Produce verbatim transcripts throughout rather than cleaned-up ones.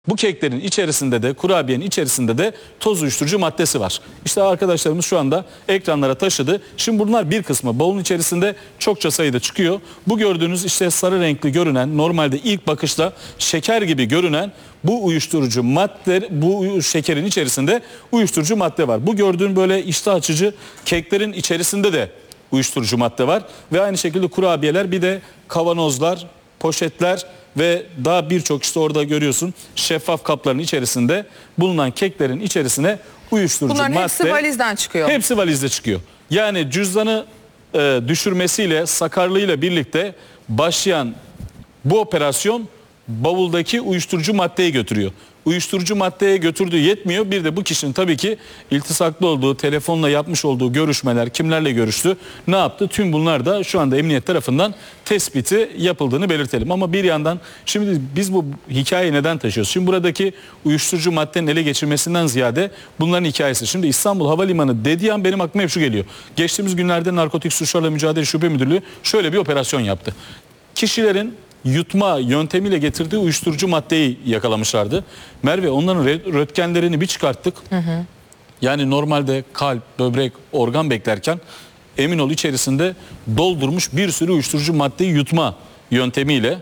Bu keklerin içerisinde de, kurabiyenin içerisinde de toz uyuşturucu maddesi var. İşte arkadaşlarımız şu anda ekranlara taşıdı. Şimdi bunlar bir kısmı bavulun içerisinde çokça sayıda çıkıyor. Bu gördüğünüz işte sarı renkli görünen, normalde ilk bakışta şeker gibi görünen bu uyuşturucu madde, bu şekerin içerisinde uyuşturucu madde var. Bu gördüğün böyle iştah açıcı keklerin içerisinde de uyuşturucu madde var. Ve aynı şekilde kurabiyeler, bir de kavanozlar, poşetler ve daha birçok işte orada görüyorsun şeffaf kapların içerisinde bulunan keklerin içerisine uyuşturucu Bunların madde. hepsi valizden çıkıyor. Hepsi valizde çıkıyor. Yani cüzdanı e, düşürmesiyle, sakarlığıyla birlikte başlayan bu operasyon bavuldaki uyuşturucu maddeyi götürüyor. Uyuşturucu maddeye götürdüğü yetmiyor. Bir de bu kişinin tabii ki iltisaklı olduğu, telefonla yapmış olduğu görüşmeler, kimlerle görüştü, ne yaptı? Tüm bunlar da şu anda emniyet tarafından tespiti yapıldığını belirtelim. Ama bir yandan şimdi biz bu hikayeyi neden taşıyoruz? Şimdi buradaki uyuşturucu maddenin ele geçirmesinden ziyade bunların hikayesi. Şimdi İstanbul Havalimanı dediği an benim aklıma hep şu geliyor. Geçtiğimiz günlerde Narkotik Suçlarla Mücadele Şube Müdürlüğü şöyle bir operasyon yaptı. Kişilerin yutma yöntemiyle getirdiği uyuşturucu maddeyi yakalamışlardı. Merve, onların röntgenlerini bir çıkarttık. Hı hı. Yani normalde kalp, böbrek, organ beklerken emin ol içerisinde doldurmuş bir sürü uyuşturucu maddeyi yutma yöntemiyle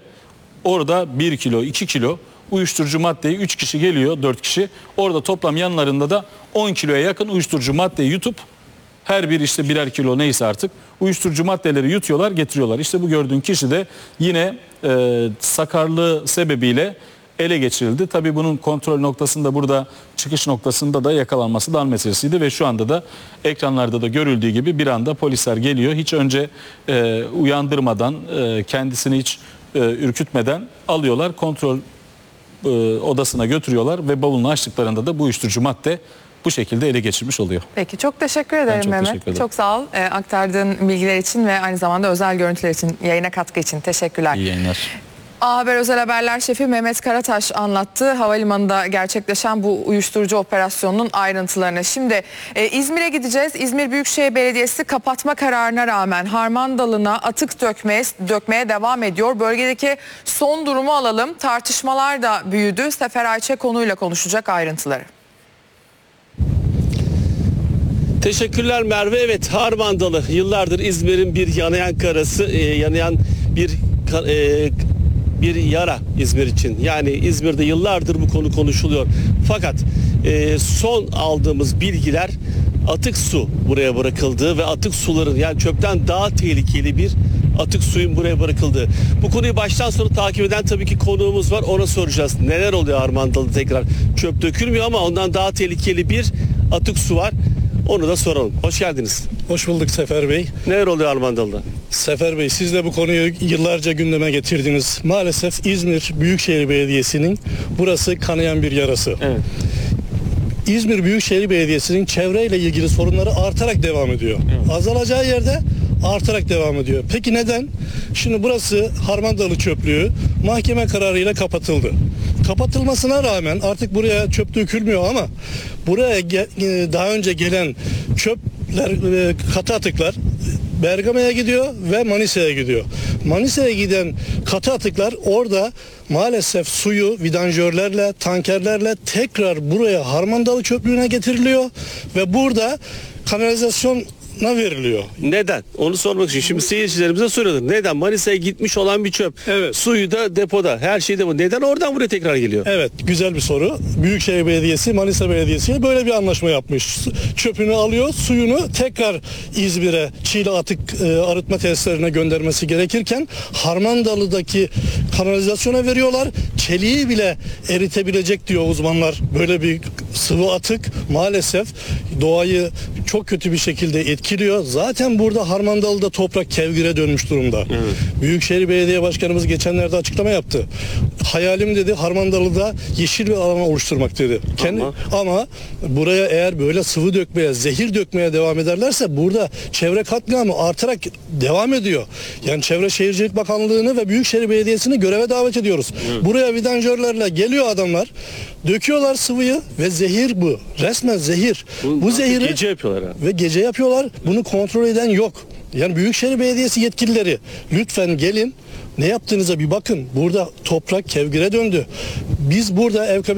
orada bir kilo, iki kilo uyuşturucu maddeyi üç kişi geliyor, dört kişi. Orada toplam yanlarında da on kiloya yakın uyuşturucu maddeyi yutup her bir işte birer kilo neyse artık uyuşturucu maddeleri yutuyorlar, getiriyorlar. İşte bu gördüğün kişi de yine e, sakarlığı sebebiyle ele geçirildi. Tabii bunun kontrol noktasında, burada çıkış noktasında da yakalanması da an meselesiydi ve şu anda da ekranlarda da görüldüğü gibi bir anda polisler geliyor. Hiç önce e, uyandırmadan, e, kendisini hiç e, ürkütmeden alıyorlar, kontrol e, odasına götürüyorlar ve bavulunu açtıklarında da bu uyuşturucu madde bu şekilde ele geçirmiş oluyor. Peki, çok teşekkür ederim çok Mehmet. Teşekkür ederim. Çok sağ ol. E, aktardığın bilgiler için ve aynı zamanda özel görüntüler için, yayına katkı için teşekkürler. İyi yayınlar. A Haber Özel Haberler Şefi Mehmet Karataş anlattı havalimanında gerçekleşen bu uyuşturucu operasyonunun ayrıntılarını. Şimdi e, İzmir'e gideceğiz. İzmir Büyükşehir Belediyesi kapatma kararına rağmen Harmandalı'na atık dökmeye, dökmeye devam ediyor. Bölgedeki son durumu alalım. Tartışmalar da büyüdü. Sefer Ayçe konuyla konuşacak ayrıntıları. Teşekkürler Merve. Evet, Harmandalı yıllardır İzmir'in bir yanayan karası, e, yanayan bir e, bir yara İzmir için. Yani İzmir'de yıllardır bu konu konuşuluyor. Fakat e, son aldığımız bilgiler atık su buraya bırakıldığı ve atık suların, yani çöpten daha tehlikeli bir atık suyun buraya bırakıldığı. Bu konuyu baştan sona takip eden tabii ki konuğumuz var. Ona soracağız. Neler oluyor Harmandalı'da tekrar? Çöp dökülmüyor ama ondan daha tehlikeli bir atık su var. Onu da soralım. Hoş geldiniz. Hoş bulduk Sefer Bey. Neler oluyor Harmandalı'da? Sefer Bey, siz de bu konuyu yıllarca gündeme getirdiniz. Maalesef İzmir Büyükşehir Belediyesi'nin burası kanayan bir yarası. Evet. İzmir Büyükşehir Belediyesi'nin çevreyle ilgili sorunları artarak devam ediyor. Evet. Azalacağı yerde artarak devam ediyor. Peki neden? Şimdi burası Harmandalı çöplüğü mahkeme kararıyla kapatıldı. Kapatılmasına rağmen artık buraya çöp dökülmüyor ama buraya daha önce gelen çöpler, katı atıklar Bergama'ya gidiyor ve Manisa'ya gidiyor. Manisa'ya giden katı atıklar orada maalesef suyu vidanjörlerle, tankerlerle tekrar buraya Harmandalı çöplüğüne getiriliyor ve burada kanalizasyon veriliyor. Neden? Onu sormak için. Şimdi seyircilerimize soruyorlar. Neden? Manisa'ya gitmiş olan bir çöp. Evet. Suyu da depoda. Her şey depoda. Neden oradan buraya tekrar geliyor? Evet. Güzel bir soru. Büyükşehir Belediyesi Manisa Belediyesi ile böyle bir anlaşma yapmış. Çöpünü alıyor, suyunu tekrar İzmir'e Çiğli atık e, arıtma tesislerine göndermesi gerekirken Harmandalı'daki kanalizasyona veriyorlar. Çeliği bile eritebilecek diyor uzmanlar. Böyle bir sıvı atık maalesef doğayı çok kötü bir şekilde etkiliyor. Zaten burada Harmandalı'da toprak kevgire dönmüş durumda. Evet. Büyükşehir Belediye Başkanımız geçenlerde açıklama yaptı. Hayalim dedi Harmandalı'da yeşil bir alan oluşturmak dedi. Kendi, ama. ama buraya eğer böyle sıvı dökmeye, zehir dökmeye devam ederlerse burada çevre katliamı artarak devam ediyor. Yani Çevre Şehircilik Bakanlığı'nı ve Büyükşehir Belediyesi'ni göreve davet ediyoruz. Evet. Buraya vidanjörlerle geliyor adamlar, döküyorlar sıvıyı ve zehir bu. Resmen zehir. Bu, bu zehiri gece yapıyorlar ha. Ve gece yapıyorlar. Bunu kontrol eden yok. Yani Büyükşehir Belediyesi yetkilileri lütfen gelin Ne yaptığınıza bir bakın. Burada toprak kevgire döndü. Biz burada ev